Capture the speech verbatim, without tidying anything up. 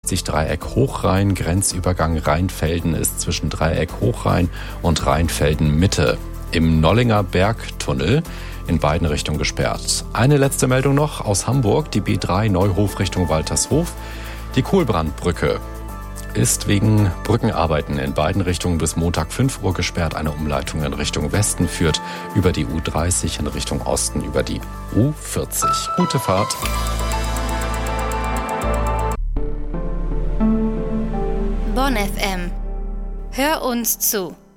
Dreieck Hochrhein. Grenzübergang Rheinfelden ist zwischen Dreieck Hochrhein und Rheinfelden Mitte. Im Nollinger Bergtunnel in beiden Richtungen gesperrt. Eine letzte Meldung noch aus Hamburg, die B drei Neuhof Richtung Waltershof. Die Kohlbrandbrücke ist wegen Brückenarbeiten in beiden Richtungen bis Montag fünf Uhr gesperrt. Eine Umleitung in Richtung Westen führt über die U dreißig in Richtung Osten über die U vierzig. Gute Fahrt. Bonn F M. Hör uns zu.